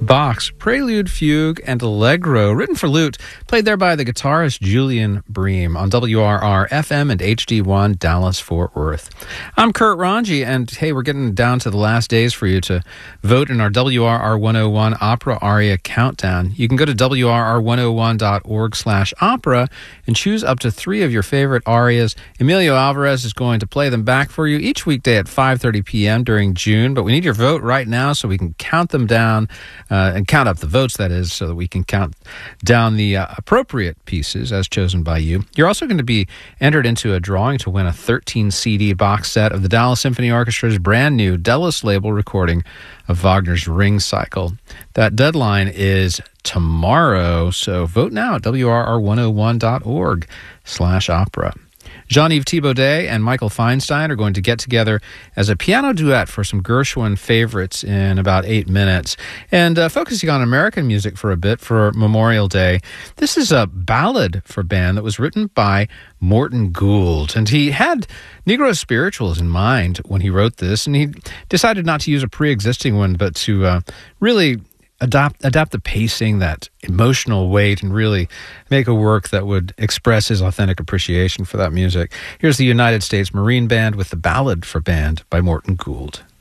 Bach's Prelude, Fugue, and Allegro, written for lute, played there by the guitarist Julian Bream on WRR-FM and HD1 Dallas-Fort Worth. I'm Kurt Ranji, and hey, we're getting down to the last days for you to vote in our WRR 101 Opera Aria Countdown. You can go to WRR101.org/opera and choose up to 3 of your favorite arias. Emilio Alvarez is going to play them back for you each weekday at 5:30 p.m. during June, but we need your vote right now so we can count them down and count up the votes, that is, so that we can count down the appropriate pieces as chosen by you. You're also going to be entered into a drawing to win a 13-CD box set of the Dallas Symphony Orchestra's brand new Delos label recording of Wagner's Ring Cycle. That deadline is tomorrow, so vote now at WRR101.org/opera. Jean-Yves Thibaudet and Michael Feinstein are going to get together as a piano duet for some Gershwin favorites in about 8 minutes. And focusing on American music for a bit for Memorial Day, this is a ballad for band that was written by Morton Gould. And he had Negro spirituals in mind when he wrote this, and he decided not to use a pre-existing one, but to really adapt the pacing, that emotional weight, and really make a work that would express his authentic appreciation for that music. Here's the United States Marine Band with the Ballad for Band by Morton Gould.